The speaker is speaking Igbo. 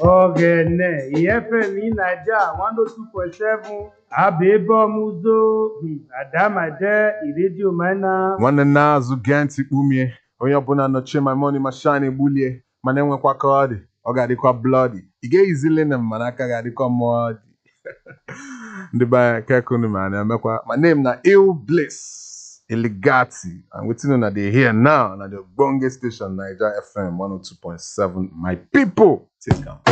Ogene, EFM Naija 102.7, Abebo Muzo, Adamade, Radio Mana. Nwanne na-azụ gee ntị kpumie, onye ọbụla nọchie my money ma shine gbulie, mana enwekwa ka ọ dị, ọ ga-adịkwa bloody. Ị ga-eyizili na mana aka ga-adịkwa mmụọ dị. Ndị be kekunu ma na-emekwa. My name na Ill Bliss, Eligati, and wetin una dey hear now na the Ogbonge station Naija FM 102.7. My people, take am.